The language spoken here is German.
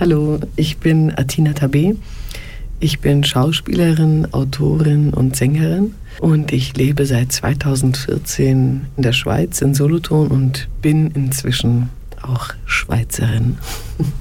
Hallo, ich bin Atina Tabé. Ich bin Schauspielerin, Autorin und Sängerin und ich lebe seit 2014 in der Schweiz, in Solothurn und bin inzwischen auch Schweizerin.